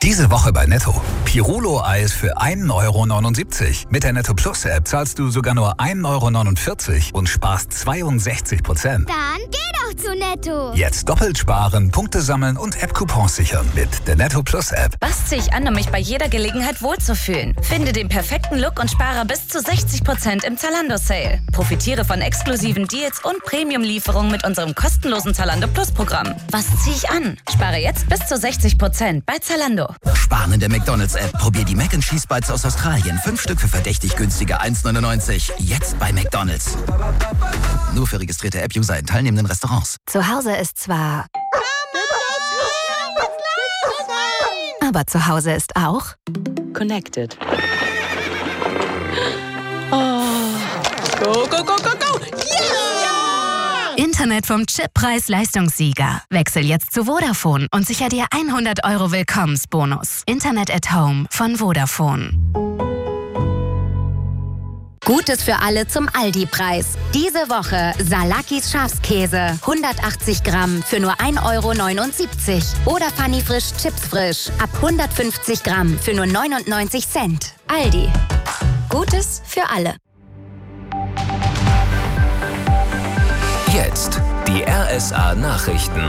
Diese Woche bei Netto. Pirulo-Eis für 1,79 €. Mit der Netto Plus App zahlst du sogar nur 1,49 € und sparst 62%. Dann geh doch zu Netto. Jetzt doppelt sparen, Punkte sammeln und App-Coupons sichern mit der Netto Plus App. Was ziehe ich an, um mich bei jeder Gelegenheit wohlzufühlen? Finde den perfekten Look und spare bis zu 60% im Zalando-Sale. Profitiere von exklusiven Deals und Premium-Lieferungen mit unserem kostenlosen Zalando Plus-Programm. Was ziehe ich an? Spare jetzt bis zu 60% bei Zalando. Sparen in der McDonalds-App. Probier die Mac & Cheese Bites aus Australien. 5 Stück für verdächtig günstige 1,99 €. Jetzt bei McDonalds. Nur für registrierte App-User in teilnehmenden Restaurants. Zu Hause ist zwar... Aber zu Hause ist auch... Connected. Oh. Go, go, go, go, go! Yeah! Internet vom Chip-Preis-Leistungssieger. Wechsel jetzt zu Vodafone und sicher dir 100 € Willkommensbonus. Internet at Home von Vodafone. Gutes für alle zum Aldi-Preis. Diese Woche Salakis Schafskäse, 180 Gramm für nur 1,79 €. Oder Funny Frisch Chips Frisch, ab 150 Gramm für nur 99 Cent. Aldi. Gutes für alle. Jetzt die RSA Nachrichten.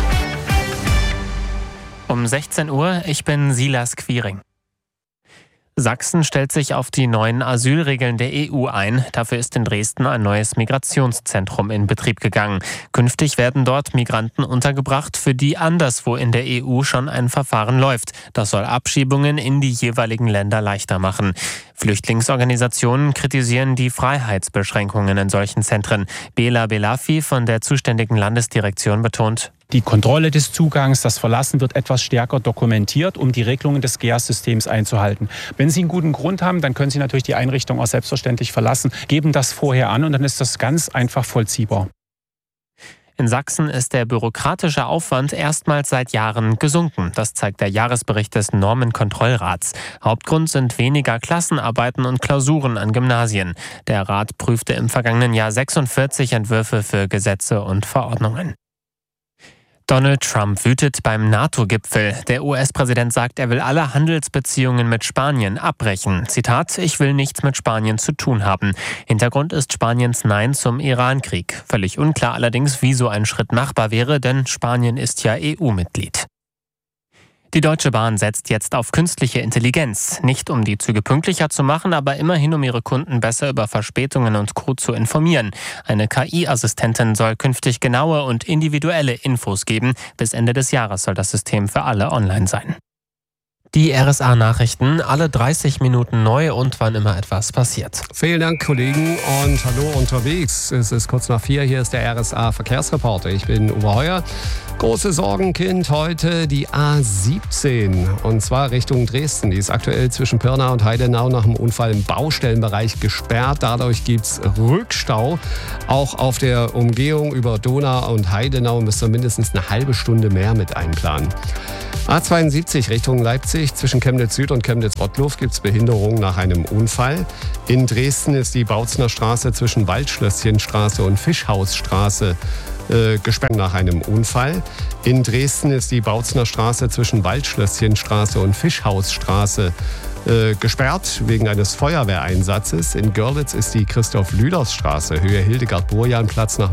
Um 16 Uhr, ich bin Silas Quiring. Sachsen stellt sich auf die neuen Asylregeln der EU ein. Dafür ist in Dresden ein neues Migrationszentrum in Betrieb gegangen. Künftig werden dort Migranten untergebracht, für die anderswo in der EU schon ein Verfahren läuft. Das soll Abschiebungen in die jeweiligen Länder leichter machen. Flüchtlingsorganisationen kritisieren die Freiheitsbeschränkungen in solchen Zentren. Bela Belafi von der zuständigen Landesdirektion betont: Die Kontrolle des Zugangs, das Verlassen wird etwas stärker dokumentiert, um die Regelungen des GEAS-Systems einzuhalten. Wenn Sie einen guten Grund haben, dann können Sie natürlich die Einrichtung auch selbstverständlich verlassen, geben das vorher an und dann ist das ganz einfach vollziehbar. In Sachsen ist der bürokratische Aufwand erstmals seit Jahren gesunken. Das zeigt der Jahresbericht des Normenkontrollrats. Hauptgrund sind weniger Klassenarbeiten und Klausuren an Gymnasien. Der Rat prüfte im vergangenen Jahr 46 Entwürfe für Gesetze und Verordnungen. Donald Trump wütet beim NATO-Gipfel. Der US-Präsident sagt, er will alle Handelsbeziehungen mit Spanien abbrechen. Zitat: Ich will nichts mit Spanien zu tun haben. Hintergrund ist Spaniens Nein zum Iran-Krieg. Völlig unklar allerdings, wie so ein Schritt machbar wäre, denn Spanien ist ja EU-Mitglied. Die Deutsche Bahn setzt jetzt auf künstliche Intelligenz. Nicht um die Züge pünktlicher zu machen, aber immerhin um ihre Kunden besser über Verspätungen und Co. zu informieren. Eine KI-Assistentin soll künftig genaue und individuelle Infos geben. Bis Ende des Jahres soll das System für alle online sein. Die RSA-Nachrichten, alle 30 Minuten neu und wann immer etwas passiert. Vielen Dank, Kollegen, und hallo unterwegs. Es ist kurz nach 4, hier ist der RSA-Verkehrsreporter. Ich bin Uwe Heuer. Große Sorgenkind heute die A17, und zwar Richtung Dresden. Die ist aktuell zwischen Pirna und Heidenau nach dem Unfall im Baustellenbereich gesperrt. Dadurch gibt es Rückstau. Auch auf der Umgehung über Donau und Heidenau müsst ihr mindestens eine halbe Stunde mehr mit einplanen. A72 Richtung Leipzig, zwischen Chemnitz Süd und Chemnitz Rottluff gibt es Behinderungen nach einem Unfall. In Dresden ist die Bautzner Straße zwischen Waldschlösschenstraße und Fischhausstraße gesperrt nach einem Unfall. In Dresden ist die Bautzner Straße zwischen Waldschlösschenstraße und Fischhausstraße gesperrt wegen eines Feuerwehreinsatzes. In Görlitz ist die Christoph-Lüders-Straße, Höhe Hildegard-Burjan-Platz nach